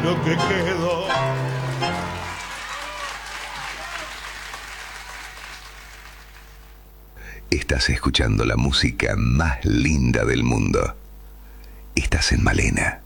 lo que quedó. Estás escuchando la música más linda del mundo. Estás en Malena.